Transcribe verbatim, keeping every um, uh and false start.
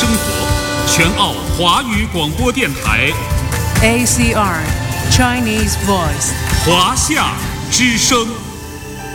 生活，全澳华语广播电台 A C R Chinese Voice 华夏之声。